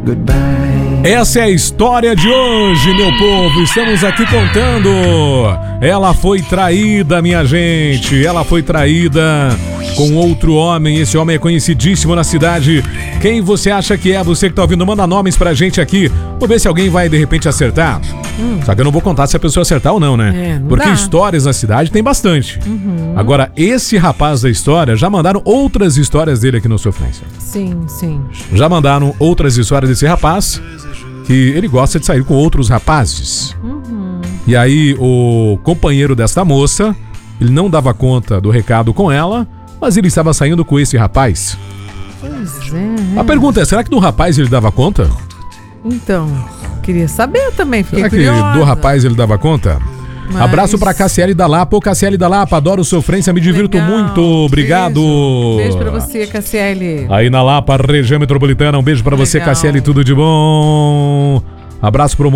Essa é a história de hoje, meu povo. Estamos aqui contando. Ela foi traída, minha gente. Ela foi traída com outro homem. Esse homem é conhecidíssimo na cidade. Quem você acha que é? Você que tá ouvindo, manda nomes pra gente aqui. Vou ver se alguém vai de repente acertar. Só que eu não vou contar se a pessoa acertar ou não, né? Não Porque dá. histórias na cidade tem bastante. Agora, esse rapaz da história, já mandaram outras histórias dele aqui no Sofrência. Sim, sim. Já mandaram outras histórias desse rapaz, que ele gosta de sair com outros rapazes. E aí, o companheiro desta moça, ele não dava conta do recado com ela, mas ele estava saindo com esse rapaz. Pois é. A pergunta é, será que do rapaz ele dava conta? Então, queria saber também. Fiquei Será que curiosa. do rapaz ele dava conta? Mas- Abraço pra Cassiele da Lapa. Ô, Cassiele da Lapa, adoro Sofrência, me divirto Legal. muito. Obrigado. Beijo pra você, Cassiele. Aí na Lapa, região metropolitana, um beijo pra você, Legal. Cassiele, tudo de bom. Abraço pro